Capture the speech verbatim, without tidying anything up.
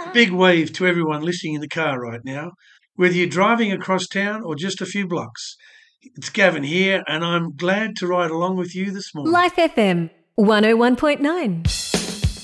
Big wave to everyone listening in the car right now, whether you're driving across town or just a few blocks. It's Gavin here, and I'm glad to ride along with you this morning. Life F M one oh one point nine.